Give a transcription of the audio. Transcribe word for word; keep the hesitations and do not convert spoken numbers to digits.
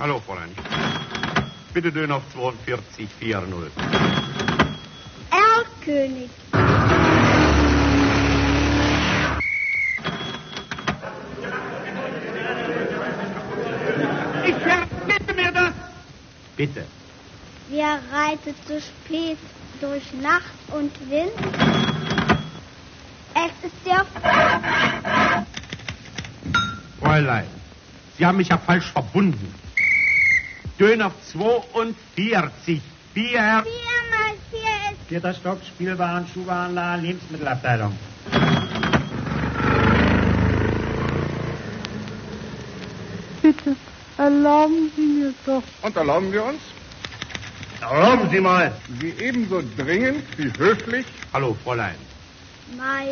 Hallo, Fräulein. Bitte Döner auf zweiundvierzig vierzig. Erlkönig. Ich vergesse mir das. Bitte. Wer reitet so spät durch Nacht und Wind? Es ist der... Fräulein, Sie haben mich ja falsch verbunden. Döner auf zweiundvierzig. Vier. Vier mal vier ist... Vierter Stock, Spielwaren, Schuhwarenladen, Lebensmittelabteilung. Bitte, erlauben Sie mir doch. Und erlauben wir uns? Erlauben Sie mal. Sie ebenso dringend wie höflich? Hallo, Fräulein. Mai